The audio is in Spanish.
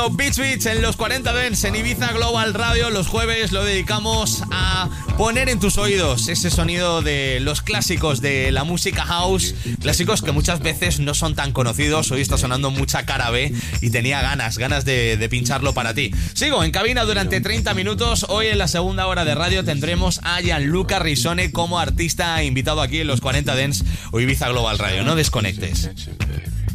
Beach Beach en los 40 Dance en Ibiza Global Radio. Los jueves lo dedicamos a poner en tus oídos ese sonido de los clásicos de la música house, clásicos que muchas veces no son tan conocidos. Hoy está sonando mucha cara B y tenía ganas de pincharlo para ti. Sigo en cabina durante 30 minutos. Hoy en la segunda hora de radio tendremos a Gianluca Risone como artista invitado aquí en los 40 Dance o Ibiza Global Radio. No desconectes.